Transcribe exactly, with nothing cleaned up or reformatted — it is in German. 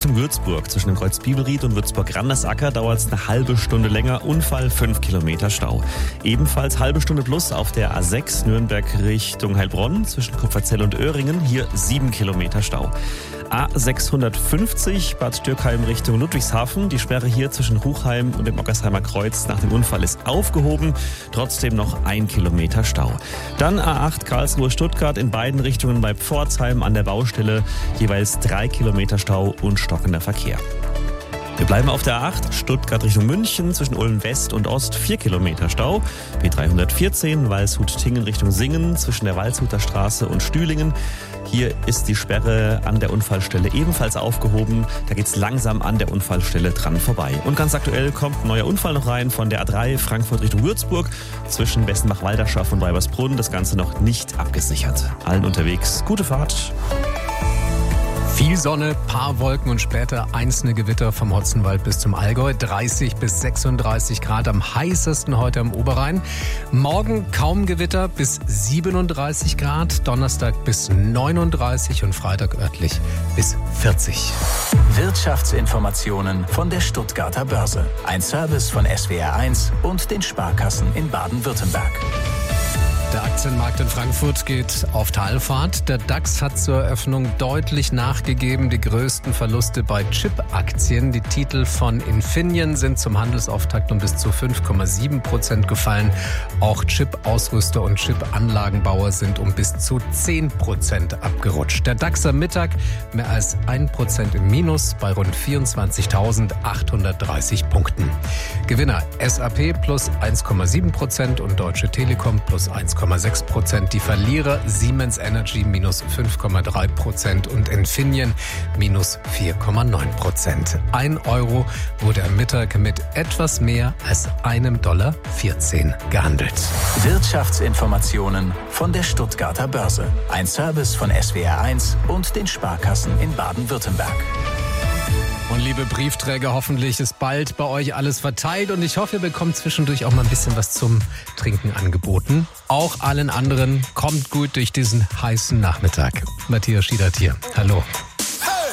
Richtung Würzburg. Zwischen dem Kreuz Bibelried und Würzburg-Randersacker dauert es eine halbe Stunde länger. Unfall, fünf Kilometer Stau. Ebenfalls halbe Stunde plus auf der A sechs Nürnberg Richtung Heilbronn. Zwischen Kupferzell und Öhringen. Hier sieben Kilometer Stau. A sechshundertfünfzig Bad Dürkheim Richtung Ludwigshafen. Die Sperre hier zwischen Hochheim und dem Ockersheimer Kreuz nach dem Unfall ist aufgehoben. Trotzdem noch ein Kilometer Stau. Dann A acht Karlsruhe-Stuttgart in beiden Richtungen bei Pforzheim an der Baustelle. Jeweils drei Kilometer Stau und stockender Verkehr. Wir bleiben auf der A acht, Stuttgart Richtung München, zwischen Ulm West und Ost vier Kilometer Stau. B dreihundertvierzehn, Waldshut-Tingen Richtung Singen, zwischen der Waldshuter Straße und Stühlingen. Hier ist die Sperre an der Unfallstelle ebenfalls aufgehoben. Da geht's langsam an der Unfallstelle dran vorbei. Und ganz aktuell kommt ein neuer Unfall noch rein von der A drei Frankfurt Richtung Würzburg, zwischen Bessenbach-Walderschaft und Weibersbrunn. Das Ganze noch nicht abgesichert. Allen unterwegs gute Fahrt. Viel Sonne, paar Wolken und später einzelne Gewitter vom Hotzenwald bis zum Allgäu. dreißig bis sechsunddreißig Grad, am heißesten heute am Oberrhein. Morgen kaum Gewitter bis siebenunddreißig Grad, Donnerstag bis neununddreißig und Freitag örtlich bis vierzig. Wirtschaftsinformationen von der Stuttgarter Börse. Ein Service von S W R eins und den Sparkassen in Baden-Württemberg. Der Aktienmarkt in Frankfurt geht auf Talfahrt. Der DAX hat zur Eröffnung deutlich nachgegeben. Die größten Verluste bei Chip-Aktien. Die Titel von Infineon sind zum Handelsauftakt um bis zu fünf Komma sieben Prozent gefallen. Auch Chip-Ausrüster und Chip-Anlagenbauer sind um bis zu zehn Prozent abgerutscht. Der DAX am Mittag mehr als ein Prozent im Minus bei rund vierundzwanzigtausendachthundertdreißig Punkten. Gewinner S A P plus eins Komma sieben Prozent und Deutsche Telekom plus eins Komma sechs Prozent. Die Verlierer Siemens Energy minus fünf Komma drei Prozent und Infineon minus vier Komma neun Prozent. Ein Euro wurde am Mittag mit etwas mehr als einem Dollar vierzehn gehandelt. Wirtschaftsinformationen von der Stuttgarter Börse. Ein Service von S W R eins und den Sparkassen in Baden-Württemberg. Und liebe Briefträger, hoffentlich ist bald bei euch alles verteilt und ich hoffe, ihr bekommt zwischendurch auch mal ein bisschen was zum Trinken angeboten. Auch allen anderen kommt gut durch diesen heißen Nachmittag. Matthias Schiedert hier. Hallo.